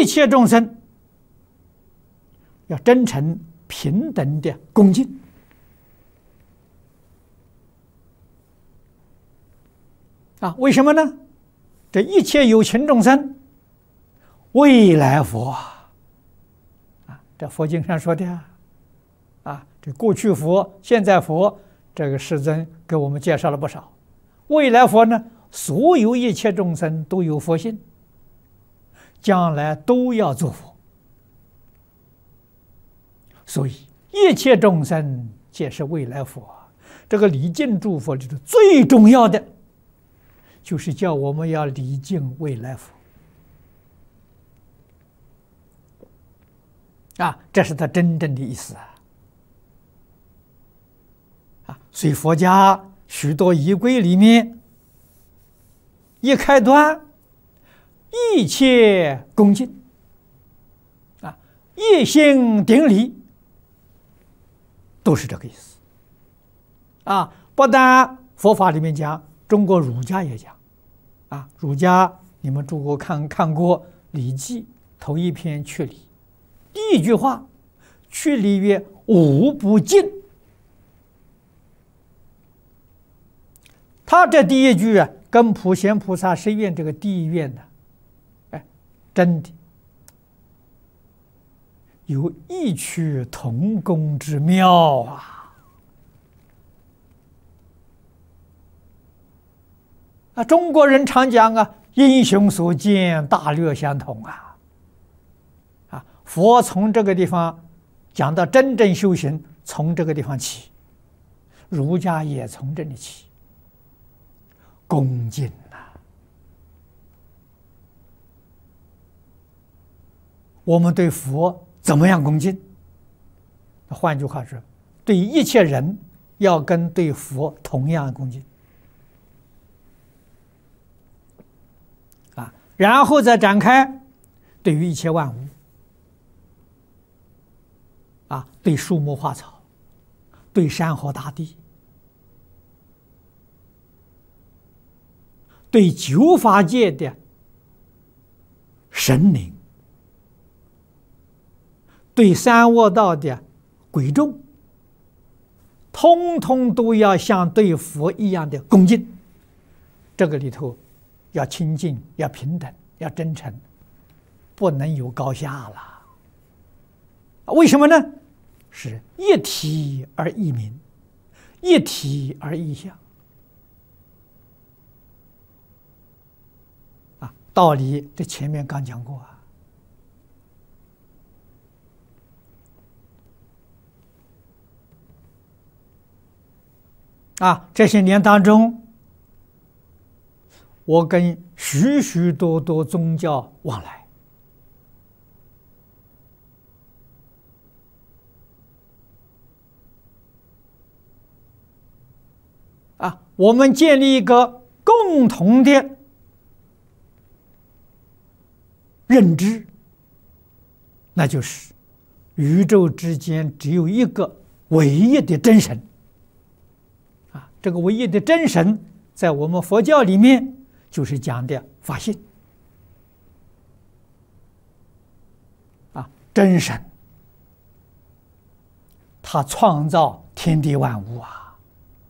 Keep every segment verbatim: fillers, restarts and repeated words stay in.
切众生要真诚平等的恭敬。啊，为什么呢？这一切有情众生，未来佛啊，啊，这佛经上说的啊，啊，这过去佛、现在佛，这个世尊给我们介绍了不少。未来佛呢，所有一切众生都有佛性，将来都要做佛，所以一切众生皆是未来佛。这个礼敬诸佛里头最重要的，就是叫我们要礼敬未来佛啊，这是他真正的意思啊！啊，所以佛家许多仪规里面一开端，一切恭敬啊，一心顶礼，都是这个意思啊！不但佛法里面讲，中国儒家也讲。啊，儒家你们诸国看看过《礼记》头一篇去礼，第一句话，去礼曰无不敬。他这第一句啊，跟普贤菩萨十愿这个第一愿呢，哎，真的有异曲同工之妙啊！啊，中国人常讲啊，英雄所见大略相同啊。啊，佛从这个地方讲到真正修行，从这个地方起，儒家也从这里起，恭敬呐。我们对佛怎么样恭敬？换句话说，对一切人要跟对佛同样恭敬。然后再展开，对于一切万物，啊，对树木花草，对山河大地，对九法界的神灵，对三恶道的鬼众，通通都要像对佛一样的恭敬。这个里头要亲近，要平等，要真诚，不能有高下了。为什么呢？是一体而异名，一体而异相。啊，道理这前面刚讲过啊。啊，这些年当中，我跟许许多多宗教往来，啊，我们建立一个共同的认知，那就是宇宙之间只有一个唯一的真神。啊，这个唯一的真神，在我们佛教里面就是讲的法性。啊，真神，他创造天地万物啊！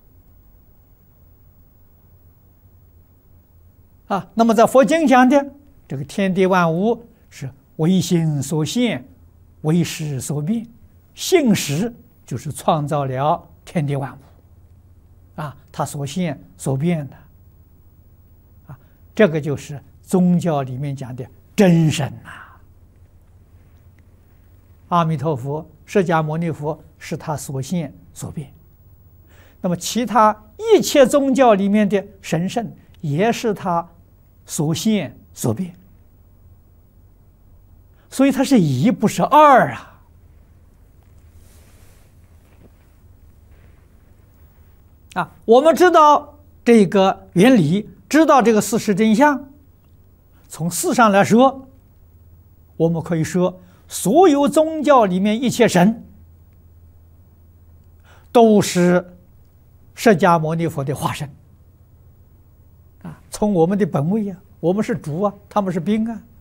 啊，那么在佛经讲的这个天地万物是唯心所现，唯识所变，性识就是创造了天地万物。啊，他所现所变的，啊，这个就是宗教里面讲的真神呐、啊。阿弥陀佛、释迦牟尼佛是他所现所变，那么其他一切宗教里面的神圣也是他所现所变，所以它是一不是二啊。啊，我们知道这个原理，知道这个事实真相。从事上来说，我们可以说，所有宗教里面一切神，都是释迦牟尼佛的化身。啊，从我们的本位啊，我们是主啊，他们是兵啊。